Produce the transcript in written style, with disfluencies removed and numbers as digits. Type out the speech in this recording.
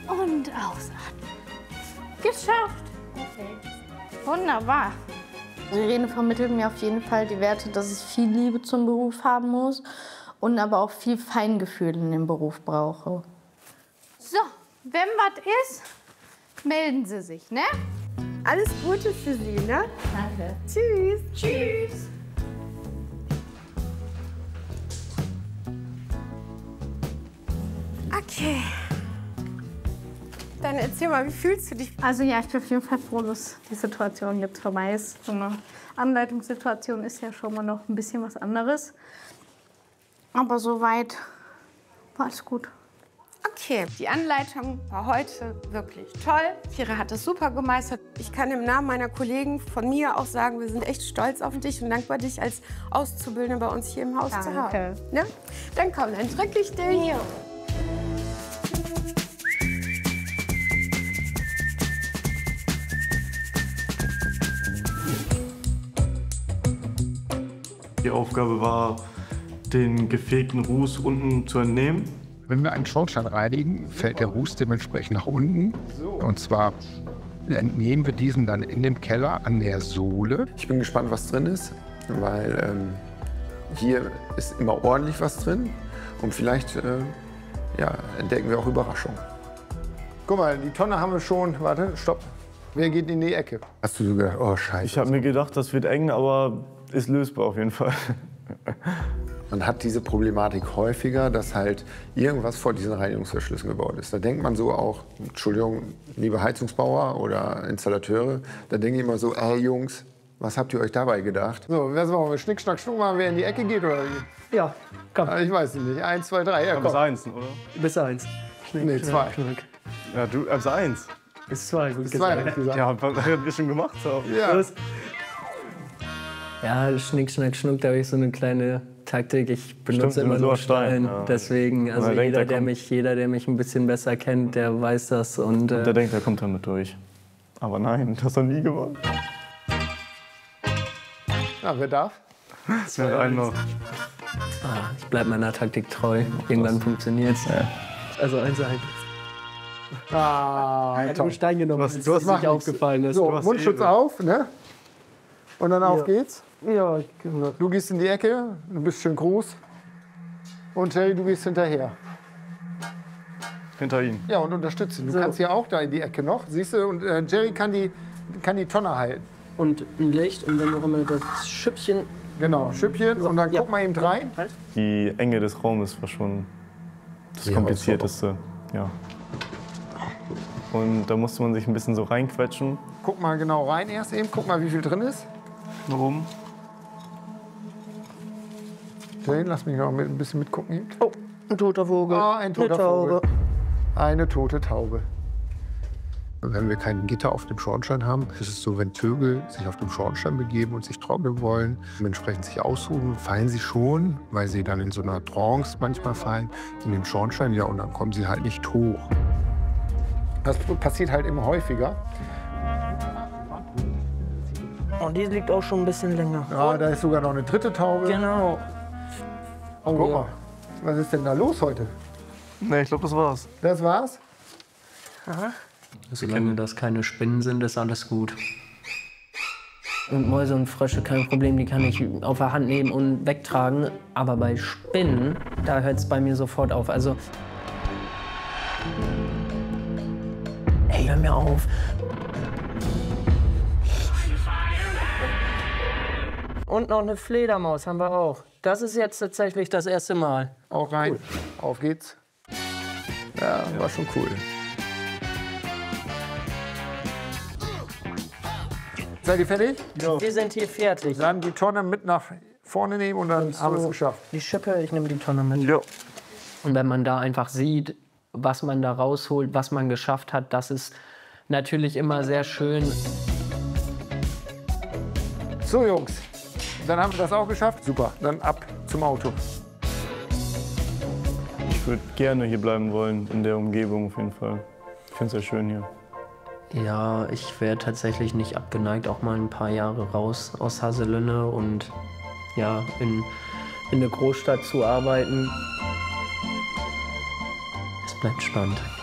Und ausatmen. Geschafft. Okay. Wunderbar. Irene vermittelt mir auf jeden Fall die Werte, dass ich viel Liebe zum Beruf haben muss und aber auch viel Feingefühl in dem Beruf brauche. So, wenn was ist, melden Sie sich, ne? Alles Gute für Sie, ne? Danke. Tschüss. Tschüss. Okay. Dann erzähl mal, wie fühlst du dich? Also ja, ich bin auf jeden Fall froh, dass die Situation jetzt vorbei ist. So eine Anleitungssituation ist ja schon mal noch ein bisschen was anderes. Aber soweit war alles gut. Okay, die Anleitung war heute wirklich toll. Kira hat das super gemeistert. Ich kann im Namen meiner Kollegen von mir auch sagen, wir sind echt stolz auf dich und dankbar, dich als Auszubildende bei uns hier im Haus zu haben. Ne? Dann komm, dann drück ich dich. Ja. Die Aufgabe war, den gefegten Ruß unten zu entnehmen. Wenn wir einen Schornstein reinigen, fällt der Ruß dementsprechend nach unten. Und zwar entnehmen wir diesen dann in dem Keller an der Sohle. Ich bin gespannt, was drin ist, weil hier ist immer ordentlich was drin. Und vielleicht ja, entdecken wir auch Überraschungen. Guck mal, die Tonne haben wir schon. Warte, stopp. Wer geht in die Ecke? Hast du so gedacht, oh Scheiße. Ich habe mir gedacht, das wird eng, aber ist lösbar auf jeden Fall. Man hat diese Problematik häufiger, dass halt irgendwas vor diesen Reinigungsverschlüssen gebaut ist. Da denkt man so auch, Entschuldigung, liebe Heizungsbauer oder Installateure, da denke ich immer so, ey Jungs, was habt ihr euch dabei gedacht? So, wer machen wir? Schnick, schnack, schnuck mal, wer in die Ecke geht oder wie? Ja, komm. Ich weiß es nicht. 1, 2, 3, ja, Bis komm. 1, oder? Bis 1. Nee, 2. Ja, du bis 1. Bis 2, gut Bis 2, gesagt. gesagt. Ja, was haben wir schon gemacht? So. Ja. Los. Ja, Schnick, Schnack, Schnuck, da habe ich so eine kleine Taktik. Ich benutze Stimmt, immer nur nur Stein, Stein. ja. Deswegen, also Und er denkt, jeder, der mich ein bisschen besser kennt, der weiß das. Und Der denkt, er kommt damit durch. Aber nein, das hast du nie gewonnen. Ja, wer darf? Das wäre ein noch. ich bleibe meiner Taktik treu. Irgendwann funktioniert's. Ja. Also 1-1. Ah, Ich habe toll. einen Stein genommen, als du es hast nicht macht aufgefallen ist. So, hast Mundschutz Ehre. auf, ne? Und dann auf geht's. Ja, genau. Du gehst in die Ecke, du bist schön groß. Und Jerry, du gehst hinterher. Hinter ihm. Ja, und unterstützen. Du So. kannst ja auch da in die Ecke noch, siehst du? Und Jerry kann die Tonne halten. Und ein Licht und dann noch immer das Schüppchen. Genau, Schüppchen. Und dann Ja. guck mal eben rein. Halt. Die Enge des Raumes war schon das Komplizierteste. Ja. Und da musste man sich ein bisschen so reinquetschen. Guck mal genau rein erst eben. Guck mal, wie viel drin ist. Nach oben. Jerry, lass mich noch ein bisschen mitgucken. Eben. Oh, ein toter Vogel. Ah, ein toter Eine Taube. Vogel. Eine tote Taube. Wenn wir kein Gitter auf dem Schornstein haben, ist es so, wenn Vögel sich auf dem Schornstein begeben und sich trocknen wollen, entsprechend sich ausruhen, fallen sie schon, weil sie dann in so einer Trance manchmal fallen, in den Schornstein, ja, und dann kommen sie halt nicht hoch. Das passiert halt immer häufiger. Und die liegt auch schon ein bisschen länger. Ja, da ist sogar noch eine dritte Taube. Genau. Oh, guck mal, was ist denn da los heute? Ne, ich glaube, das war's. Das war's? Solange das keine Spinnen sind, ist alles gut. Und Mäuse und Frösche kein Problem, die kann ich auf der Hand nehmen und wegtragen. Aber bei Spinnen, da hört es bei mir sofort auf. Also. Ey, hör mir auf. Und noch eine Fledermaus haben wir auch. Das ist jetzt tatsächlich das erste Mal. Auch rein. Auf geht's. Ja, war schon cool. Seid ihr fertig? Wir sind hier fertig. Dann die Tonne mit nach vorne nehmen und dann haben wir es geschafft. Die Schippe, ich nehme die Tonne mit. Ja. Und wenn man da einfach sieht, was man da rausholt, was man geschafft hat, das ist natürlich immer sehr schön. So, Jungs, dann haben wir das auch geschafft. Super, dann ab zum Auto. Ich würde gerne hier bleiben wollen, in der Umgebung auf jeden Fall. Ich finde es sehr schön hier. Ja, ich wäre tatsächlich nicht abgeneigt, auch mal ein paar Jahre raus aus Haselünne und ja, in eine Großstadt zu arbeiten. Es bleibt spannend.